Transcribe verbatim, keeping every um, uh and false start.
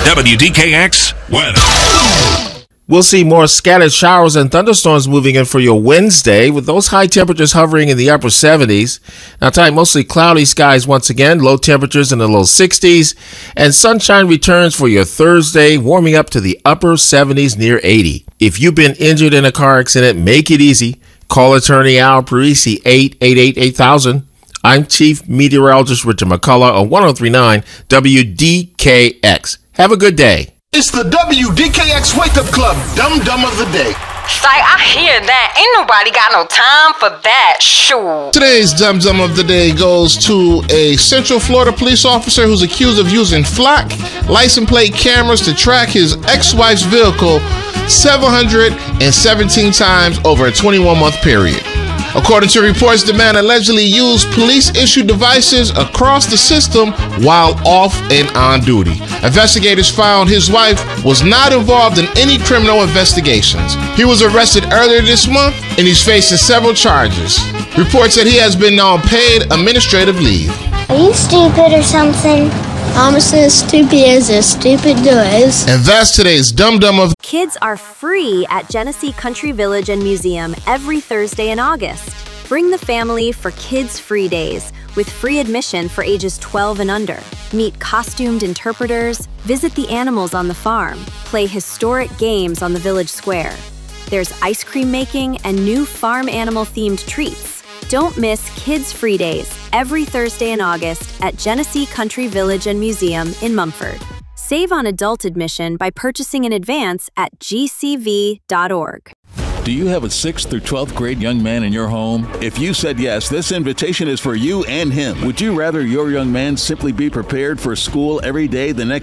W D K X weather. We'll see more scattered showers and thunderstorms moving in for your Wednesday, with those high temperatures hovering in the upper seventies. Now tonight, mostly cloudy skies once again, low temperatures in the low sixties, and sunshine returns for your Thursday, warming up to the upper seventies near eighty. If you've been injured in a car accident, make it easy. Call attorney Al Parisi, eight eight eight, eight thousand. I'm Chief Meteorologist Richard McCullough on one oh three point nine W D K X. Have a good day. It's the W D K X Wake Up Club Dum Dum of the Day. Say, I hear that. Ain't nobody got no time for that, sure. Today's Dum Dum of the Day goes to a Central Florida police officer who's accused of using flock license plate cameras to track his ex-wife's vehicle seven hundred seventeen times over a twenty-one month period. According to reports, the man allegedly used police-issued devices across the system while off and on duty. Investigators found his wife was not involved in any criminal investigations. He was arrested earlier this month, and he's facing several charges. Reports that he has been on paid administrative leave. Are you stupid or something? Honestly, as stupid as a stupid does. And that's today's Dum Dum of... Kids are free at Genesee Country Village and Museum every Thursday in August. Bring the family for Kids Free Days with free admission for ages twelve and under. Meet costumed interpreters, visit the animals on the farm, play historic games on the village square. There's ice cream making and new farm animal-themed treats. Don't miss Kids Free Days every Thursday in August at Genesee Country Village and Museum in Mumford. Save on adult admission by purchasing in advance at G C V dot org. Do you have a sixth through twelfth grade young man in your home? If you said yes, this invitation is for you and him. Would you rather your young man simply be prepared for school every day the next